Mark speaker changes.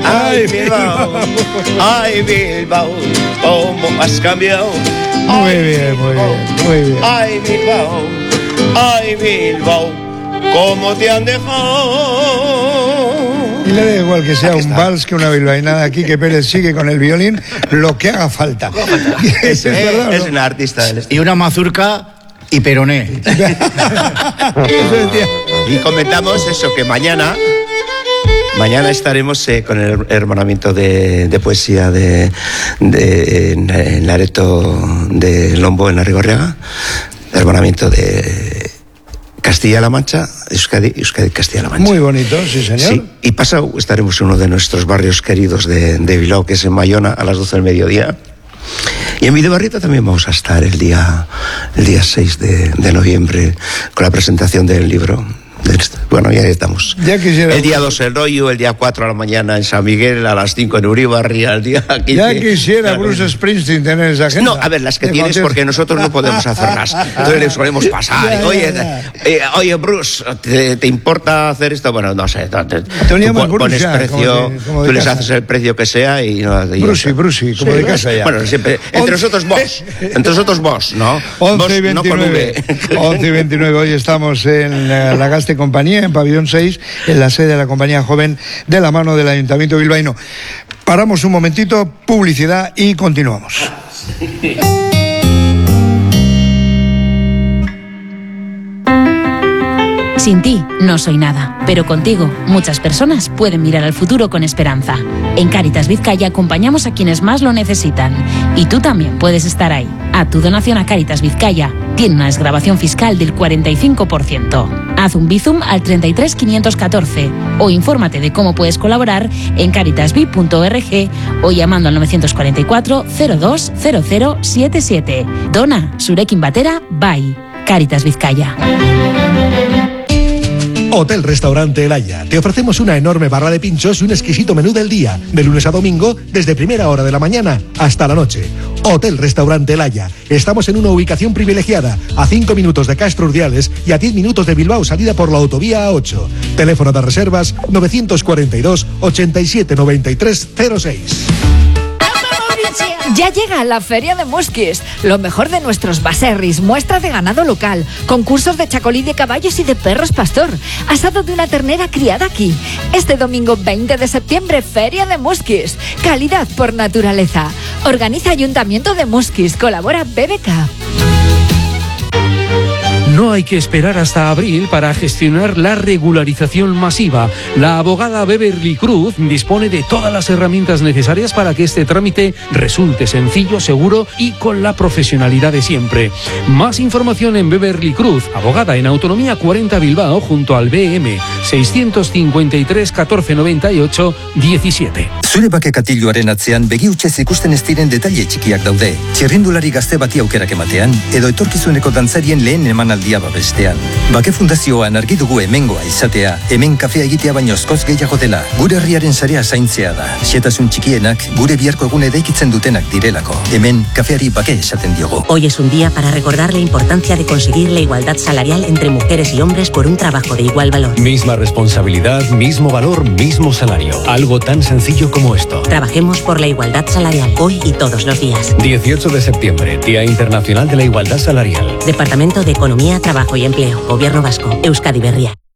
Speaker 1: Ay, Bilbao, ay, Bilbao, cómo has cambiado.
Speaker 2: Muy bien, muy bien, muy bien.
Speaker 1: Ay, Bilbao, cómo te han dejado.
Speaker 2: Y le da igual que sea un vals que una bilbainada. Aquí que Pérez sigue con el violín, lo que haga falta. Eso es verdad,
Speaker 1: Es
Speaker 2: ¿no?
Speaker 1: una artista del
Speaker 3: Y una mazurca y peroné.
Speaker 1: Y comentamos eso, que mañana estaremos con el hermanamiento de poesía en Areto de Lombo, en Arrigorriaga. Hermanamiento de Castilla-La Mancha, Euskadi, Castilla-La Mancha.
Speaker 2: Muy bonito, sí, señor.
Speaker 1: Sí, y pasado estaremos en uno de nuestros barrios queridos de Bilbao, que es en Bayona, a las 12 del mediodía. Y en Bidebarrieta también vamos a estar el día 6 de noviembre con la presentación del libro. Bueno, ya estamos.
Speaker 2: Ya quisiera...
Speaker 1: El día 2 en Rollo, el día 4 a la mañana en San Miguel, a las 5 en Uribarri, al día 15.
Speaker 2: Ya quisiera Bruce Springsteen tener esa agenda.
Speaker 1: No, a ver, las que tienes, porque nosotros no podemos hacerlas. Entonces le solemos pasar. Oye, Bruce, ¿te importa hacer esto? Bueno, no sé. Tú pones precio, tú les haces el precio que sea y...
Speaker 2: Brucey, como de casa ya.
Speaker 1: Bueno, siempre, entre nosotros vos, ¿no?
Speaker 2: 11 y 29. 11 y 29, hoy estamos en la Gaste Compañía, en Pabellón 6, en la sede de la Compañía Joven, de la mano del Ayuntamiento bilbaíno. Paramos un momentito, publicidad y continuamos.
Speaker 4: Sin ti no soy nada, pero contigo muchas personas pueden mirar al futuro con esperanza. En Cáritas Vizcaya acompañamos a quienes más lo necesitan y tú también puedes estar ahí. A tu donación a Cáritas Vizcaya tiene una desgravación fiscal del 45%. Haz un bizum al 33 514 o infórmate de cómo puedes colaborar en caritasbi.org o llamando al 944 02 0077. Dona, zurekin batera, bai. Cáritas Vizcaya.
Speaker 5: Hotel Restaurante El Haya. Te ofrecemos una enorme barra de pinchos y un exquisito menú del día, de lunes a domingo, desde primera hora de la mañana hasta la noche. Hotel Restaurante El Haya. Estamos en una ubicación privilegiada, a 5 minutos de Castro Urdiales y a 10 minutos de Bilbao, salida por la autovía A8. Teléfono de reservas 942 87 93 06.
Speaker 6: Ya llega la Feria de Muskis, lo mejor de nuestros baserris, muestra de ganado local, concursos de chacolí de caballos y de perros pastor, asado de una ternera criada aquí. Este domingo 20 de septiembre, Feria de Muskis, calidad por naturaleza. Organiza Ayuntamiento de Muskis, colabora BBK.
Speaker 7: No hay que esperar hasta abril para gestionar la regularización masiva. La abogada Beverly Cruz dispone de todas las herramientas necesarias para que este trámite resulte sencillo, seguro y con la profesionalidad de siempre. Más información en Beverly Cruz, abogada en Autonomía 40 Bilbao, junto al BM 653 1498 17.
Speaker 8: Zure bake katilloaren atzean begi hutsez ikusten ez diren detaile txikiak daude. Txirrindulari gazte bati aukerak ematean, edo etorkizuneko dantzarien lehen emanaldia babestean. Bake Fundazioan argi dugu hemengoa izatea, hemen kafea egitea baino askoz gehiago dela. Gure herriaren sarea zaintzea da. Xehetasun txikienak gure biharko egune eraikitzen dutenak direlako. Hemen kafeari bake esaten diogu.
Speaker 9: Hoy es un día para recordar la importancia de conseguir la igualdad salarial entre mujeres y hombres por un trabajo de igual valor.
Speaker 10: Misma responsabilidad, mismo valor, mismo salario. Algo tan sencillo como esto.
Speaker 9: Trabajemos por la igualdad salarial, hoy y todos los días.
Speaker 10: 18 de septiembre, Día Internacional de la Igualdad Salarial.
Speaker 9: Departamento de Economía, Trabajo y Empleo, Gobierno Vasco, Euskadi Berria.